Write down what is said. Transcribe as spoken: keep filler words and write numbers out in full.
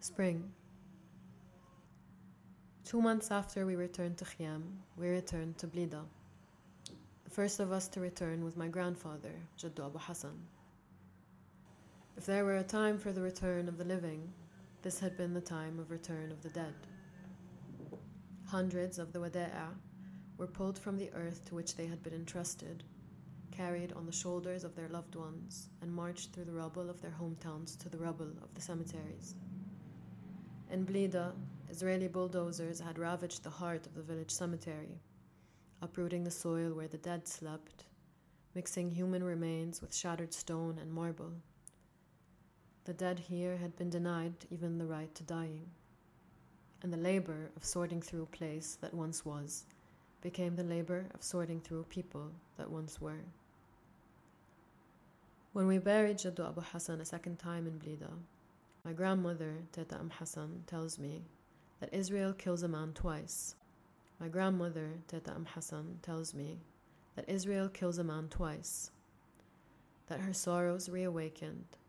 Spring. Two months after we returned to Khiam, we returned to Blida. The first of us to return was my grandfather, Jaddu Abu Hassan. If there were a time for the return of the living, this had been the time of return of the dead. Hundreds of the Wada'a were pulled from the earth to which they had been entrusted, carried on the shoulders of their loved ones, and marched through the rubble of their hometowns to the rubble of the cemeteries. In Blida, Israeli bulldozers had ravaged the heart of the village cemetery, uprooting the soil where the dead slept, mixing human remains with shattered stone and marble. The dead here had been denied even the right to dying, and the labor of sorting through a place that once was became the labor of sorting through people that once were. When we buried Jaddu Abu Hassan a second time in Blida, my grandmother, Teta Am Hassan, tells me that Israel kills a man twice. My grandmother, Teta Am Hassan, tells me that Israel kills a man twice, that her sorrows reawakened